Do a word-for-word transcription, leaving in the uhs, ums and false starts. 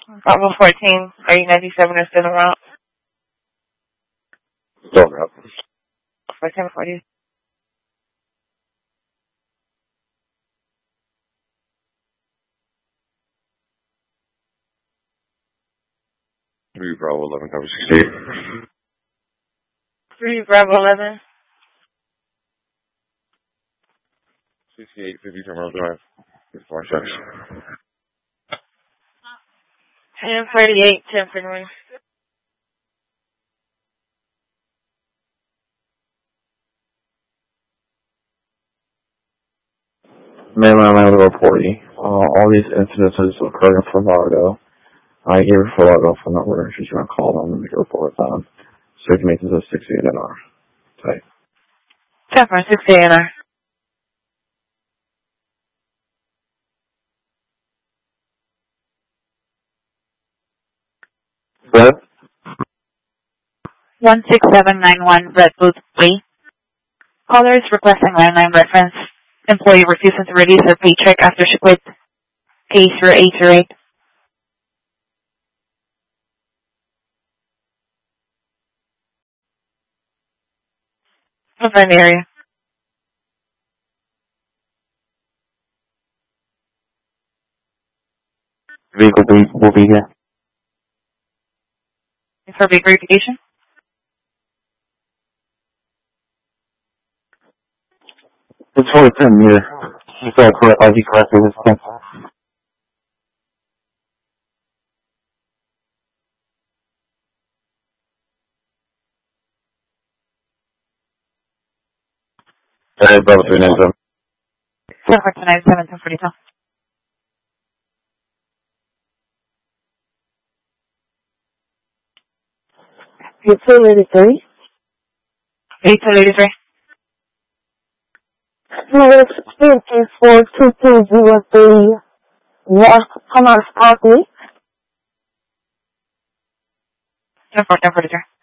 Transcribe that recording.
Bravo fourteen, eight ninety-seven is still around. Still around. fourteen forty. three Bravo eleven, cover sixty-eight. three Bravo eleven. sixty-eight fifty Terminal Drive. Four checks. ten thirty-eight, ten forty-one. Ma'am, I'm out of forty. Uh, all these incidences occurred in Fort Lauderdale. I gave her Fort Lauderdale phone number. She's going to call them and make a report with them. So you can make this a sixty-eight N R. Tight. ten for sixty-eight N R. What? one six seven nine one Red Booth three. Caller is requesting landline reference. Employee refusing to release her paycheck after she quit. Case zero eight zero eight. What's that area? Vehicle will be, will be here. For big verification? It's fully printed meter. She said correct, I correctly this thing. Hey, brother, three nine seven. seven four two nine seven ten forty-two. eight two eighty-three. eight two eight three. Number sixteen is for two two zero three West Commerce Parkway. ten four ten forty-three.